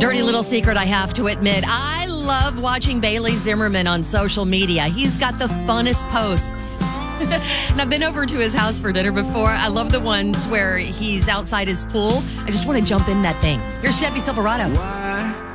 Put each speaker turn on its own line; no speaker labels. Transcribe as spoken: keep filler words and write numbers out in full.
Dirty little secret I have to admit. I love watching Bailey Zimmerman on social media. He's got the funnest posts. And I've been over to his house for dinner before. I love the ones where he's outside his pool. I just want to jump in that thing. Here's Chevy Silverado.